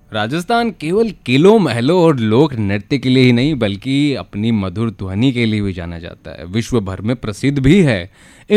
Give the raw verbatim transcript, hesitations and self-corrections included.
राजस्थान केवल किलों महलों और लोक नृत्य के लिए ही नहीं बल्कि अपनी मधुर ध्वनि के लिए भी जाना जाता है, विश्व भर में प्रसिद्ध भी है।